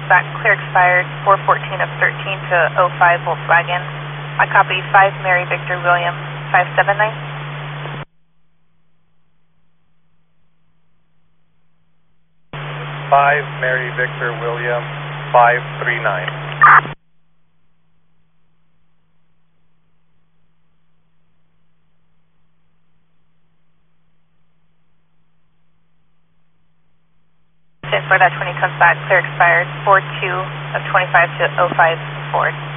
back, clear expired 414 of 13 to 05 Volkswagen. I copy 5 Mary Victor William 579. 5 Mary Victor William 539. For that 20 comes back, clear expired 42 of 25 to 05 Ford.